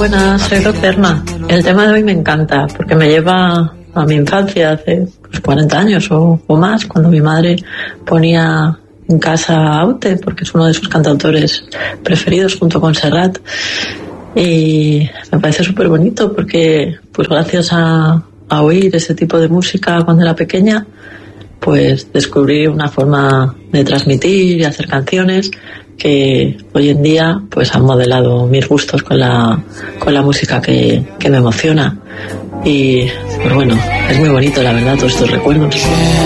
buenas, soy Roserna. El tema de hoy me encanta porque me lleva a mi infancia, hace 40 años o más, cuando mi madre ponía en casa Aute, porque es uno de sus cantautores preferidos junto con Serrat. Y me parece súper bonito porque, pues gracias a oír ese tipo de música cuando era pequeña, pues descubrí una forma de transmitir y hacer canciones que hoy en día pues han modelado mis gustos con la música que me emociona. Y pues bueno, es muy bonito la verdad todos estos recuerdos.